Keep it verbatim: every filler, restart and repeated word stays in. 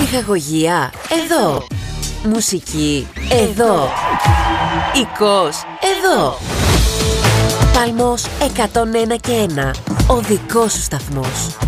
Ψυχαγωγία, εδώ. Μουσική, εδώ. Οικός, εδώ. Πάλμος εκατόν ένα και ένα. Ο δικός σου σταθμός.